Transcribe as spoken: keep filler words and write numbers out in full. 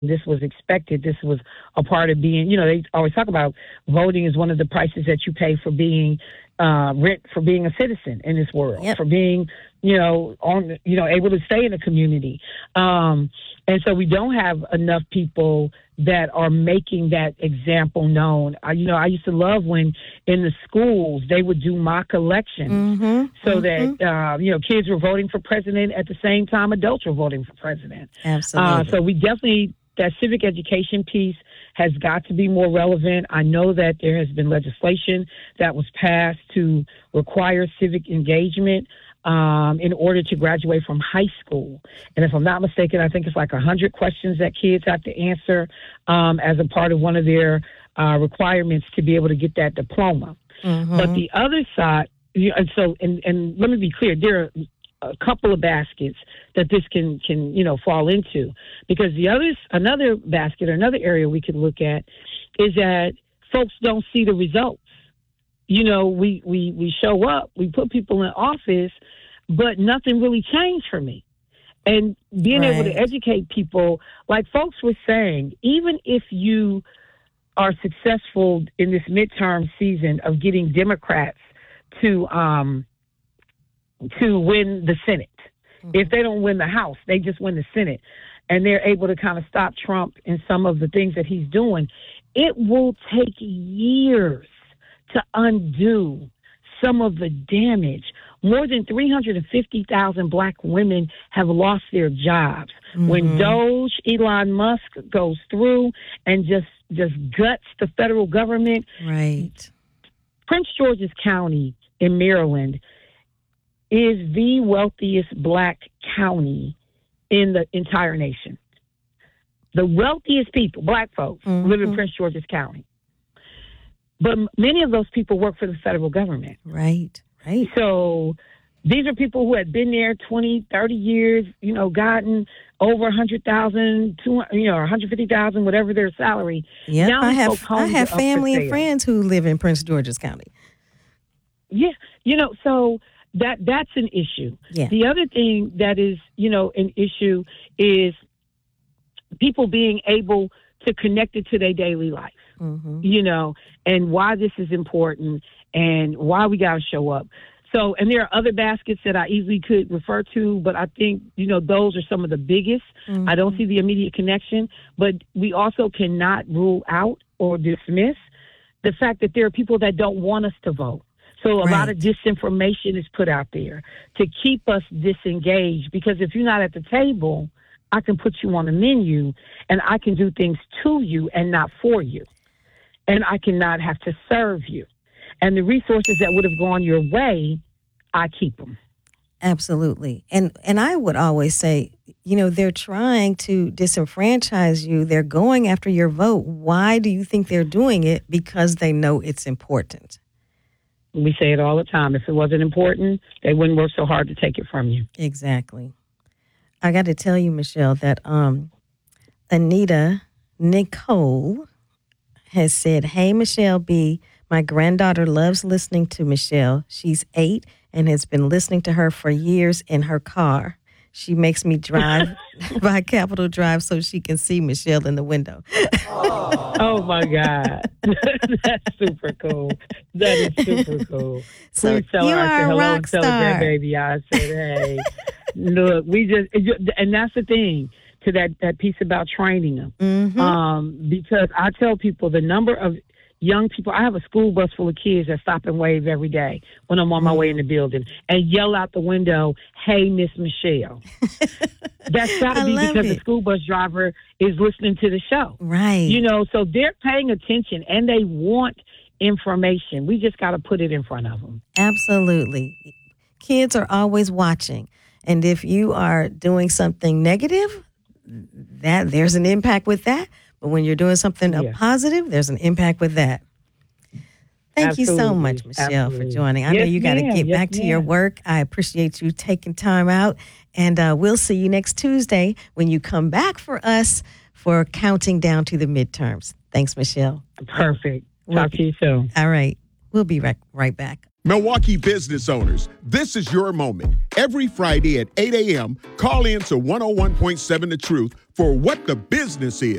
This was expected. This was a part of being, you know, they always talk about voting is one of the prices that you pay for being uh, rent, for being a citizen in this world, yep. for being, you know, on, you know, able to stay in the community. Um, and so we don't have enough people that are making that example known. I, you know, I used to love when in the schools they would do mock elections mm-hmm. so mm-hmm. that, uh, you know, kids were voting for president at the same time adults were voting for president. Absolutely. Uh, so we definitely, that civic education piece has got to be more relevant. I know that there has been legislation that was passed to require civic engagement um, in order to graduate from high school. And if I'm not mistaken, I think it's like one hundred questions that kids have to answer um, as a part of one of their uh, requirements to be able to get that diploma. Mm-hmm. But the other side, you know, and so, and, and let me be clear, there are a couple of baskets that this can, can, you know, fall into, because the others, another basket or another area we could look at is that folks don't see the results. You know, we, we, we show up, we put people in office, but nothing really changed for me. And being right. able to educate people, like folks were saying, even if you are successful in this midterm season of getting Democrats to, um, to win the Senate. Mm-hmm. If they don't win the House, they just win the Senate. And they're able to kind of stop Trump in some of the things that he's doing. It will take years to undo some of the damage. More than three hundred fifty thousand black women have lost their jobs. Mm-hmm. When Doge, Elon Musk goes through and just, just guts the federal government. Right. Prince George's County in Maryland is the wealthiest black county in the entire nation. The wealthiest people, black folks, mm-hmm. live in Prince George's County. But many of those people work for the federal government. Right, right. So these are people who had been there twenty, thirty years, you know, gotten over one hundred thousand dollars, you know, one hundred fifty thousand dollars, whatever their salary. Yeah, I have, I have family and friends who live in Prince George's County. Yeah, you know, so that that's an issue. Yeah. The other thing that is, you know, an issue is people being able to connect it to their daily life, mm-hmm. you know, and why this is important and why we got to show up. So, and there are other baskets that I easily could refer to, but I think, you know, those are some of the biggest. Mm-hmm. I don't see the immediate connection, but we also cannot rule out or dismiss the fact that there are people that don't want us to vote. So a right. lot of disinformation is put out there to keep us disengaged, because if you're not at the table, I can put you on the menu and I can do things to you and not for you. And I cannot have to serve you. And the resources that would have gone your way, I keep them. Absolutely. And and I would always say, you know, they're trying to disenfranchise you. They're going after your vote. Why do you think they're doing it? Because they know it's important. We say it all the time. If it wasn't important, they wouldn't work so hard to take it from you. Exactly. I got to tell you, Michelle, that um, Anita Nicole has said, "Hey, Michelle B., my granddaughter loves listening to Michelle. She's eight and has been listening to her for years in her car. She makes me drive by Capitol Drive so she can see Michelle in the window." Oh, my God. That's super cool. That is super cool. So Please tell you her I said are a hello rock and tell her star. grandbaby I said, hey, look, we just, and that's the thing to that, that piece about training them. Mm-hmm. Um, because I tell people the number of young people, I have a school bus full of kids that stop and wave every day when I'm on my way in the building and yell out the window, "Hey, Miss Michelle." That's got to be because it. the school bus driver is listening to the show. Right. You know, so they're paying attention and they want information. We just got to put it in front of them. Absolutely. Kids are always watching. And if you are doing something negative, that there's an impact with that. But when you're doing something Yeah. positive, there's an impact with that. Thank Absolutely. you so much, Michelle, Absolutely. for joining. I Yes, know you got to ma'am. get Yes, back to your ma'am. work. I appreciate you taking time out. And uh, we'll see you next Tuesday when you come back for us for counting down to the midterms. Thanks, Michelle. Perfect. We'll Talk be- to you soon. All right. We'll be right, right back. Milwaukee business owners, this is your moment. Every Friday at eight a.m., call in to one oh one point seven The Truth for What the Business Is.